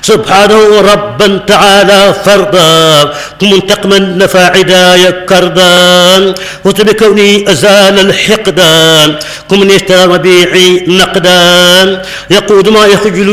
سبحانه ربا تعالى فردا منتقما نفى عداي كردان وبكوني أزال الحقدان كمن يشترى ربيعي نقدان يقود ما يخجل